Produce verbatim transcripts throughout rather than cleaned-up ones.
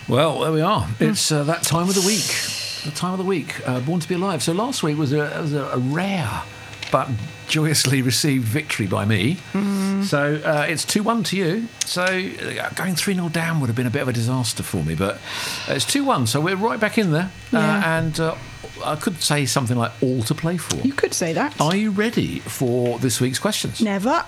Well, there we are. It's uh, that time of the week. The time of the week. Uh, Born to be Alive. So last week was a, was a, a rare but joyously received victory by me. Mm. So uh, it's two one to you. So uh, going three nil down would have been a bit of a disaster for me. But it's two one, so we're right back in there. Yeah. Uh, and uh, I could say something like all to play for. You could say that. Are you ready for this week's questions? Never.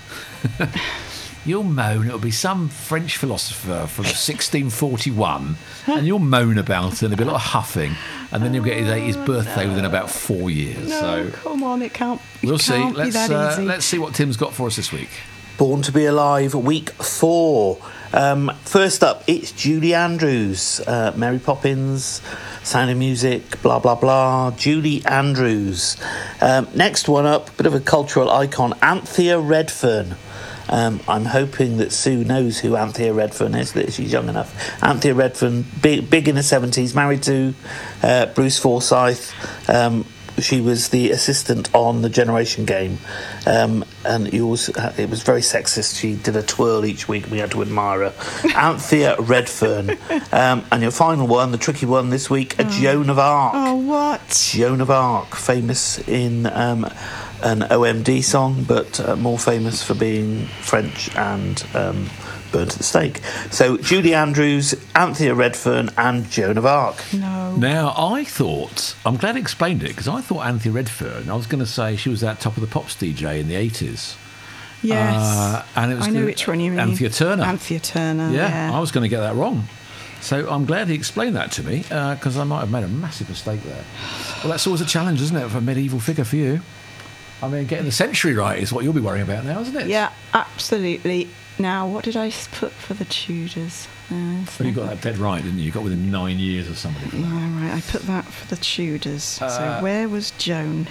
You'll moan it'll be some French philosopher from sixteen forty-one, and you'll moan about it, and there'll be a lot of huffing, and then you'll get his eightieth birthday within about four years. No, so come on, it can't. It we'll can't see. Let's be that uh, easy. let's see what Tim's got for us this week. Born to be Alive, week four. Um, first up, it's Julie Andrews, uh, Mary Poppins, Sound of Music, blah, blah, blah. Julie Andrews. Um, next one up, bit of a cultural icon, Anthea Redfern. Um, I'm hoping that Sue knows who Anthea Redfern is, that she's young enough. Anthea Redfern, big, big in the seventies, married to uh, Bruce Forsyth. Um, she was the assistant on the Generation Game, um, and it was, it was very sexist. She did a twirl each week, and we had to admire her. Anthea Redfern. Um, and your final one, the tricky one this week, oh. Joan of Arc. Oh, what? Joan of Arc, famous in um, an O M D song, but uh, more famous for being French and um, burned at the stake. So Julie Andrews, Anthea Redfern, and Joan of Arc. No. Now, I thought, I'm glad I explained it, because I thought Anthea Redfern, I was going to say she was that Top of the Pops D J in the eighties. Yes. Uh, and it was I know gonna, which one you mean. Anthea Turner. Anthea Turner, yeah. yeah. I was going to get that wrong. So I'm glad he explained that to me, because uh, I might have made a massive mistake there. Well, that's always a challenge, isn't it, for a medieval figure for you? I mean, getting the century right is what you'll be worrying about now, isn't it? Yeah, absolutely. Now, what did I put for the Tudors? Uh, well, you got that dead right, didn't you? You got within nine years of somebody. For that. Yeah, right. I put that for the Tudors. Uh, so where was Joan?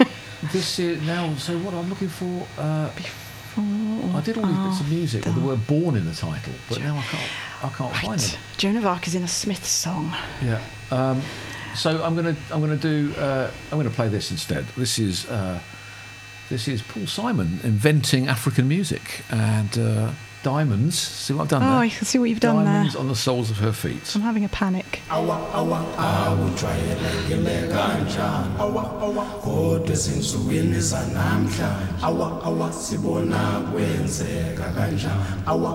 This is now. So what I'm looking for. Uh, Before I did all these bits of music with the word "born" in the title, but Joan. now I can't. I can't Right. find them. Joan of Arc is in a Smith song. Yeah. Um, so I'm gonna. I'm gonna do. Uh, I'm gonna play this instead. This is. Uh, This is Paul Simon inventing African music and uh, diamonds. See what I've done oh, there? I can see what you've done diamonds there. on the soles of her feet. I'm having a panic. Awa awa awu jwayelekile kanjani awa awa kodwa zinsukwini zanamhlanje awa awa sibona kwenzeka kanjani awa